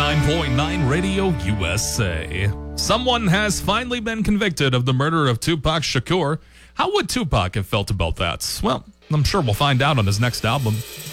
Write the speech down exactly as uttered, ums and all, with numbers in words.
ninety-nine point nine Radio U S A. Someone has finally been convicted of the murder of Tupac Shakur. How would Tupac have felt about that? Well, I'm sure we'll find out on his next album.